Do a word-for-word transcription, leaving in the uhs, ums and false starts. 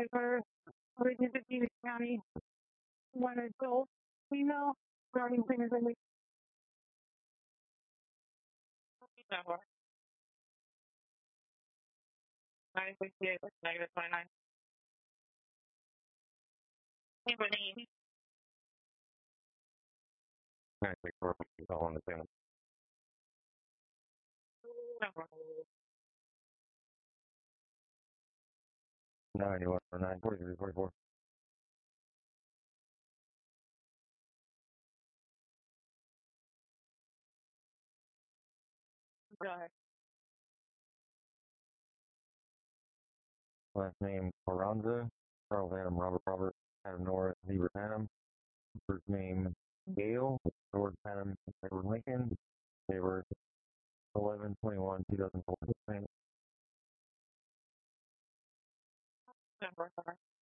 for Region fifteen County, one adult female regarding fingers and weeks. Number nine sixty-eight, negative twenty-nine. Anybody? nine six four, all on the same. Number ninety-one, nine forty-three, forty-four. Go ahead. Last name Carranza, Charles Adam Robert Robert, Adam Norris, Hebert Adam. First name Gail, George Adam Edward Lincoln. They were eleven twenty-one, two thousand four. Number.